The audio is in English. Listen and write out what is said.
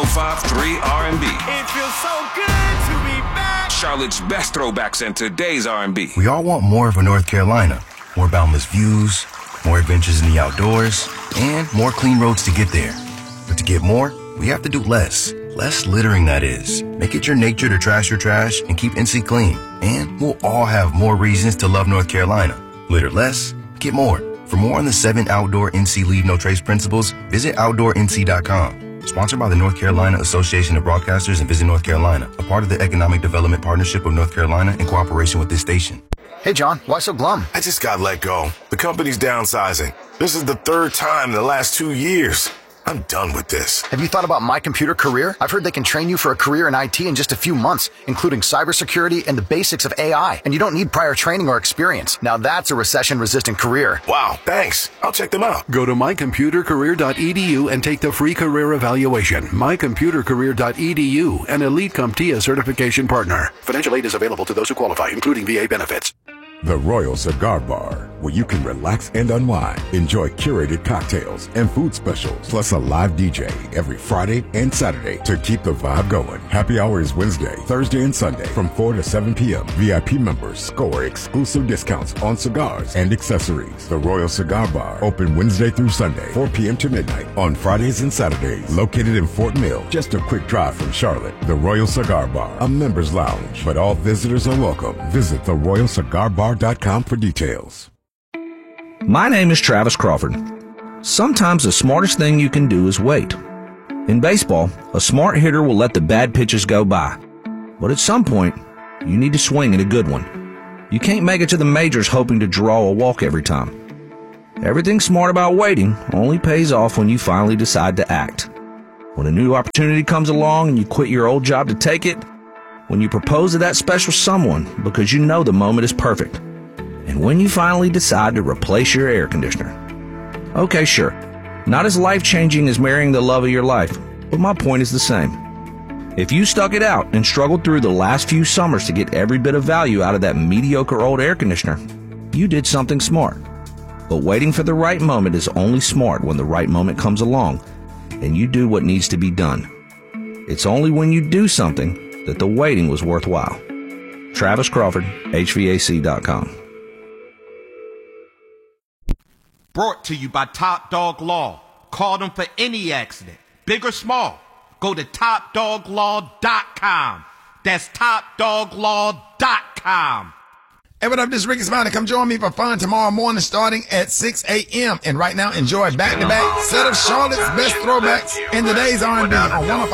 1053 R&B. It feels so good to be back. Charlotte's best throwbacks and today's R&B. We all want more of a North Carolina. More boundless views, more adventures in the outdoors, and more clean roads to get there. But to get more, we have to do less. Less littering, that is. Make it your nature to trash your trash and keep NC clean. And we'll all have more reasons to love North Carolina. Litter less, get more. For more on the 7 outdoor NC Leave No Trace principles, visit OutdoorNC.com. Sponsored by the North Carolina Association of Broadcasters and Visit North Carolina, a part of the Economic Development Partnership of North Carolina in cooperation with this station. Hey, John, why so glum? I just got let go. The company's downsizing. This is the 3rd time in the last 2 years. I'm done with this. Have you thought about My Computer Career? I've heard they can train you for a career in IT in just a few months, including cybersecurity and the basics of AI. And you don't need prior training or experience. Now that's a recession-resistant career. Wow, thanks. I'll check them out. Go to mycomputercareer.edu and take the free career evaluation. mycomputercareer.edu, an Elite CompTIA certification partner. Financial aid is available to those who qualify, including VA benefits. The Royal Cigar Bar, where you can relax and unwind, enjoy curated cocktails and food specials, plus a live DJ every Friday and Saturday to keep the vibe going. Happy hour is Wednesday, Thursday, and Sunday from 4 to 7 p.m. VIP members score exclusive discounts on cigars and accessories. The Royal Cigar Bar, open Wednesday through Sunday, 4 p.m. to midnight on Fridays and Saturdays. Located in Fort Mill, just a quick drive from Charlotte. The Royal Cigar Bar, a members lounge, but all visitors are welcome. Visit theroyalcigarbar.com for details. My name is Travis Crawford. Sometimes the smartest thing you can do is wait. In baseball, a smart hitter will let the bad pitches go by. But at some point, you need to swing at a good one. You can't make it to the majors hoping to draw a walk every time. Everything smart about waiting only pays off when you finally decide to act. When a new opportunity comes along and you quit your old job to take it. When you propose to that special someone because you know the moment is perfect. And when you finally decide to replace your air conditioner. Okay, sure. Not as life-changing as marrying the love of your life, but my point is the same. If you stuck it out and struggled through the last few summers to get every bit of value out of that mediocre old air conditioner, you did something smart. But waiting for the right moment is only smart when the right moment comes along and you do what needs to be done. It's only when you do something that the waiting was worthwhile. Travis Crawford, HVAC.com. Brought to you by Top Dog Law. Call them for any accident, big or small. Go to TopDogLaw.com. That's TopDogLaw.com. Hey, what up? This is Ricky Smiley. Come join me for fun tomorrow morning starting at 6 a.m. And right now, enjoy back-to-back set of Charlotte's best throwbacks in today's R&B on 105.